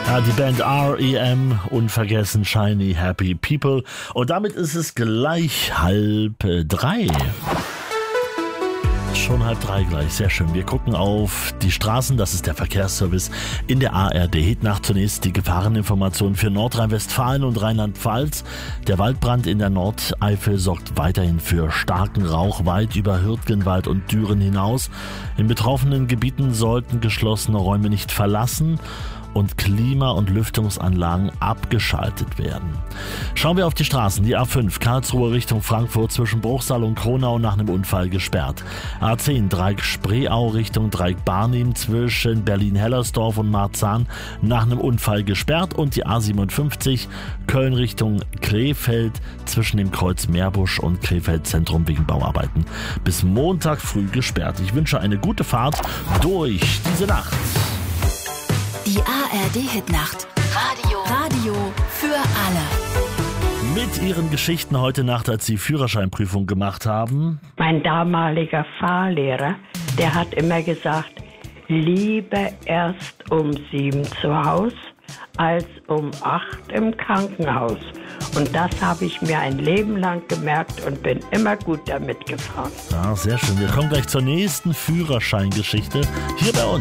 Ja, die Band R.E.M. unvergessen Shiny Happy People. Und damit ist es gleich 2:30. Schon 2:30 gleich, sehr schön. Wir gucken auf die Straßen, das ist der Verkehrsservice in der ARD Hitnacht. Zunächst die Gefahreninformation für Nordrhein-Westfalen und Rheinland-Pfalz. Der Waldbrand in der Nordeifel sorgt weiterhin für starken Rauch weit über Hürtgenwald und Düren hinaus. In betroffenen Gebieten sollten geschlossene Räume nicht verlassen und Klima- und Lüftungsanlagen abgeschaltet werden. Schauen wir auf die Straßen. Die A5 Karlsruhe Richtung Frankfurt zwischen Bruchsal und Kronau nach einem Unfall gesperrt. A10 Dreieck Spreeau Richtung Dreieck Barnim zwischen Berlin-Hellersdorf und Marzahn nach einem Unfall gesperrt. Und die A57 Köln Richtung Krefeld zwischen dem Kreuz Meerbusch und Krefeld Zentrum wegen Bauarbeiten bis Montag früh gesperrt. Ich wünsche eine gute Fahrt durch diese Nacht. Die ARD-Hitnacht. Radio für alle. Mit ihren Geschichten heute Nacht, als sie Führerscheinprüfung gemacht haben. Mein damaliger Fahrlehrer, der hat immer gesagt, lieber erst um 7 zu Hause als um 8 im Krankenhaus. Und das habe ich mir ein Leben lang gemerkt und bin immer gut damit gefahren. Ja, sehr schön. Wir kommen gleich zur nächsten Führerscheingeschichte hier bei uns.